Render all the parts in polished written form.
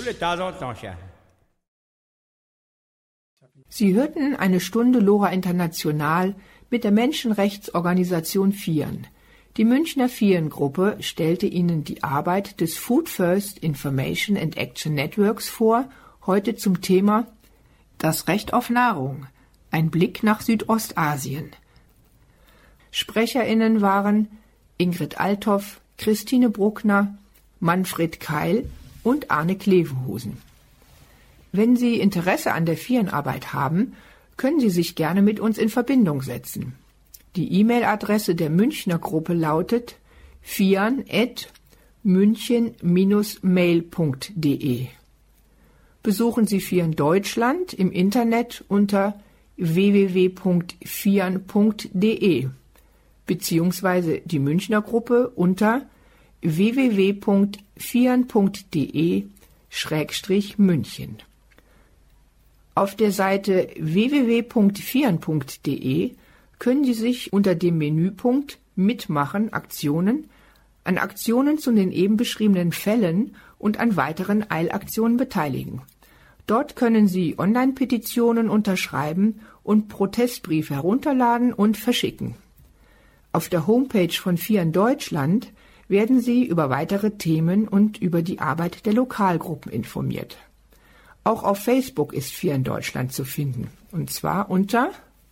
de temps en temps, cher. Sie hörten eine Stunde Lora International mit der Menschenrechtsorganisation FIAN. Die Münchner FIAN-Gruppe stellte Ihnen die Arbeit des Food First Information and Action Networks vor, heute zum Thema Das Recht auf Nahrung, ein Blick nach Südostasien. SprecherInnen waren Ingrid Althoff, Christine Bruckner, Manfred Keil und Arne Klevenhusen. Wenn Sie Interesse an der FIAN-Arbeit haben, können Sie sich gerne mit uns in Verbindung setzen. Die E-Mail-Adresse der Münchner Gruppe lautet fian@münchen-mail.de. Besuchen Sie FIAN Deutschland im Internet unter www.fian.de beziehungsweise die Münchner Gruppe unter www.fian.de/München. Auf der Seite www.fian.de können Sie sich unter dem Menüpunkt Mitmachen Aktionen an Aktionen zu den eben beschriebenen Fällen und an weiteren Eilaktionen beteiligen. Dort können Sie Online-Petitionen unterschreiben und Protestbriefe herunterladen und verschicken. Auf der Homepage von FIAN Deutschland werden Sie über weitere Themen und über die Arbeit der Lokalgruppen informiert. Auch auf Facebook ist FIAN Deutschland zu finden, und zwar unter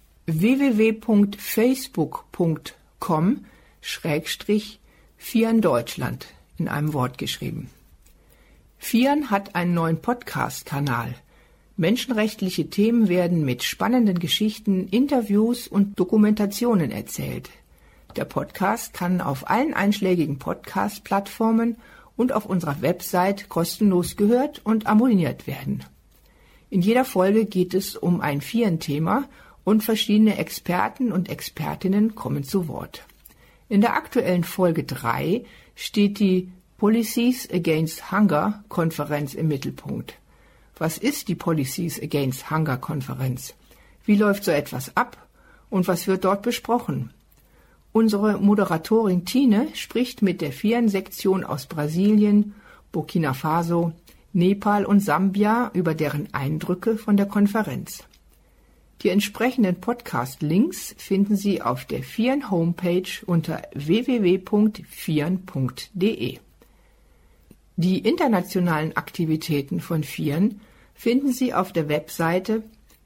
www.facebook.com/FIAN Deutschland in einem Wort geschrieben. FIAN hat einen neuen Podcast-Kanal. Menschenrechtliche Themen werden mit spannenden Geschichten, Interviews und Dokumentationen erzählt. Der Podcast kann auf allen einschlägigen Podcast-Plattformen und auf unserer Website kostenlos gehört und abonniert werden. In jeder Folge geht es um ein FIAN-Thema und verschiedene Experten und Expertinnen kommen zu Wort. In der aktuellen Folge 3 steht die Policies Against Hunger Konferenz im Mittelpunkt. Was ist die Policies Against Hunger Konferenz? Wie läuft so etwas ab und was wird dort besprochen? Unsere Moderatorin Tine spricht mit der FIAN-Sektion aus Brasilien, Burkina Faso, Nepal und Sambia über deren Eindrücke von der Konferenz. Die entsprechenden Podcast-Links finden Sie auf der FIAN-Homepage unter www.fian.de. Die internationalen Aktivitäten von FIAN finden Sie auf der Webseite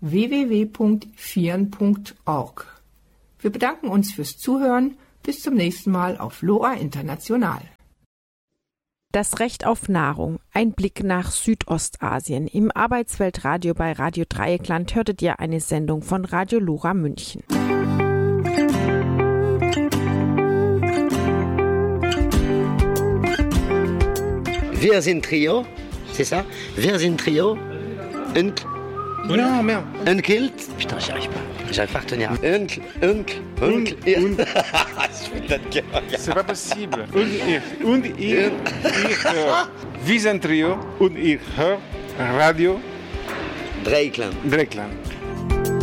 www.fian.org. Wir bedanken uns fürs Zuhören. Bis zum nächsten Mal auf Lora International. Das Recht auf Nahrung. Ein Blick nach Südostasien. Im Arbeitsweltradio bei Radio Dreieckland hörtet ihr eine Sendung von Radio Lora München. Wir sind Trio, c'est ça? Wir sind Trio. Non, merde. Uncle. Putain, j'y arrive pas. J'arrive pas à retenir. Uncle. C'est pas possible. Und ich höre. Wir sind Trio und ich höre Radio Dreieckland.